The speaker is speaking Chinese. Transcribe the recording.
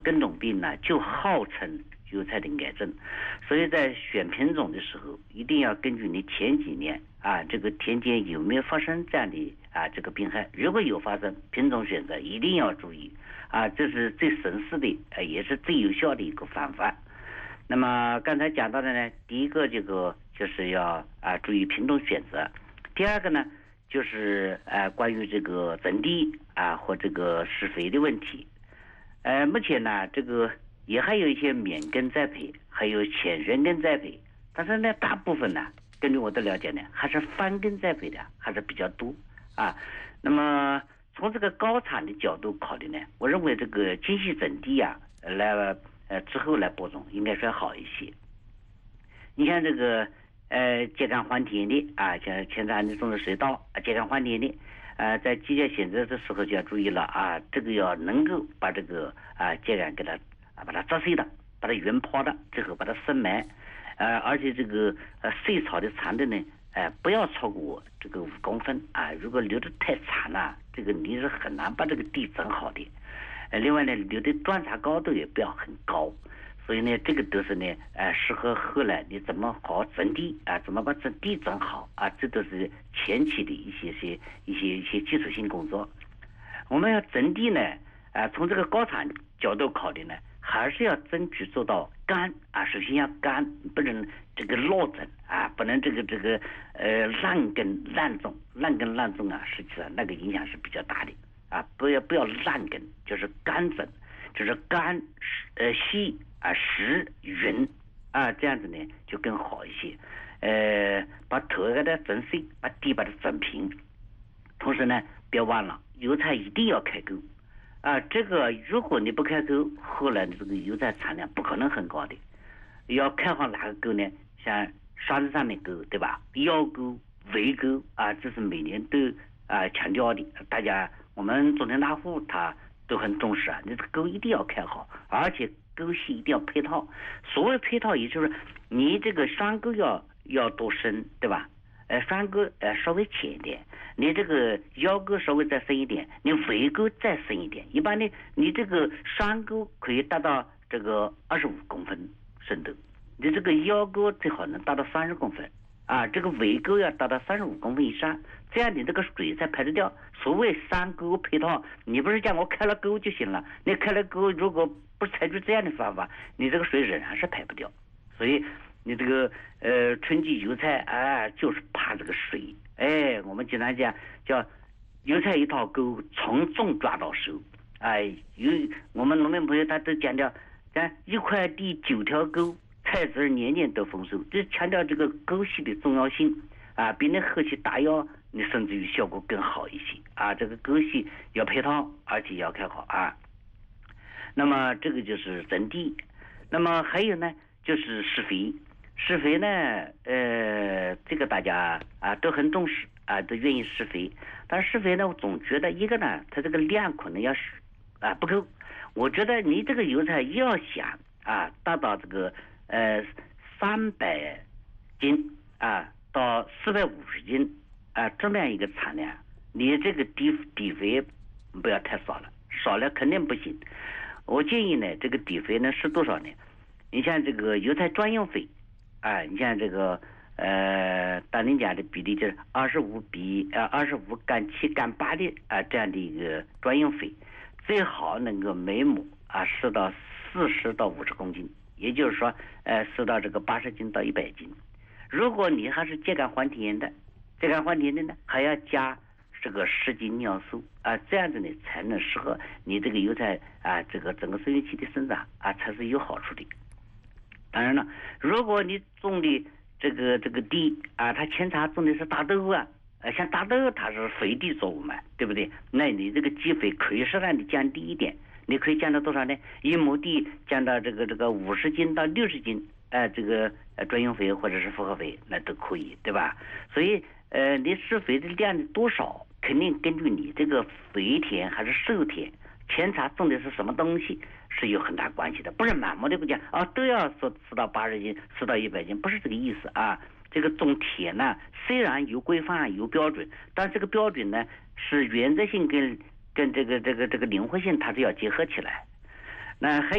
根种病呢就号称油菜的癌症，所以在选品种的时候，一定要根据你前几年这个田间有没有发生这样的这个病害，如果有发生，品种选择一定要注意这是最省事的也是最有效的一个方法。那么刚才讲到的呢，第一个这个就是要注意品种选择，第二个呢就是关于这个整地和这个施肥的问题。目前呢这个也还有一些免根栽培，还有浅悬根栽培，但是呢大部分呢根据我的了解呢还是翻根栽培的还是比较多那么从这个高产的角度考虑呢，我认为这个精细整地来之后来播种应该是好一些。你像这个秸秆换田的像现在你种的水稻秸秆换田的在季节选择的时候就要注意了这个要能够把这个秸秆给它把它砸碎的，把它匀泡的，最后把它深埋而且这个碎草的长度呢不要超过这个5公分如果留得太长了，这个你是很难把这个地整好的。另外呢，留的断查高度也不要很高，所以呢，这个都是呢适合后来你怎么好整地怎么把整地整好这都是前期的一些基础性工作。我们要整地呢从这个高产角度考虑呢，还是要争取做到干首先要干，不能这个落整不能这个烂根烂种实际上那个影响是比较大的不要烂根，就是干整，就是干细实匀这样子呢就更好一些。把头给它整碎，把地把它整平，同时呢别忘了油菜一定要开沟这个如果你不开沟，后来的这个油菜产量不可能很高的。要开好哪个沟呢？像沙子上面沟对吧？腰沟、围沟这是每年都强调的，大家我们种田大户他都很重视你这个沟一定要开好，而且沟系一定要配套。所谓配套，也就是你这个山沟要多深，对吧？山沟稍微浅一点，你这个腰沟稍微再深一点，你围沟再深一点。一般呢，你这个山沟可以达到这个25公分深度，你这个腰沟最好能达到30公分这个围沟要达到35公分以上，这样你这个水才排得掉。所谓山沟配套，你不是讲我开了沟就行了，你开了沟如果不采取这样的方法，你这个水仍然是排不掉。所以你这个春季油菜就是怕这个水我们经常讲叫油菜一套沟，从种抓到收我们农民朋友他都强调一块地9条沟，菜籽年年都丰收，这强调这个沟系的重要性比那后期打药你甚至于效果更好一些这个沟系要配套，而且要开好那么这个就是整地。那么还有呢就是施肥。施肥呢这个大家都很重视都愿意施肥，但施肥呢我总觉得一个呢它这个量可能要不够。我觉得你这个油菜要想达到这个300斤到450斤这么样一个产量，你这个底肥不要太少了肯定不行。我建议呢这个底肥呢是多少呢？你像这个油菜专用肥你像这个当年讲的比例就是25干7干8的这样的一个专用肥，最好能够每亩施到40到50公斤，也就是说施到这个80斤到100斤。如果你还是秸秆换田的呢，还要加这个10斤尿素这样子呢才能适合你这个油菜这个整个生育期的生长才是有好处的。当然了，如果你种的这个地它扦插种的是大豆像大豆它是肥地作物嘛，对不对？那你这个基肥可以适当的降低一点，你可以降到多少呢？一亩地降到这个50斤到60斤这个专用肥或者是复合肥那都可以，对吧？所以你施肥的量的多少肯定根据你这个肥田还是瘦田，扦插种的是什么东西是有很大关系的，不是满目的不讲都要施到80斤施到100斤，不是这个意思这个种田呢虽然有规范有标准，但这个标准呢是原则性跟这个灵活性它是要结合起来。那还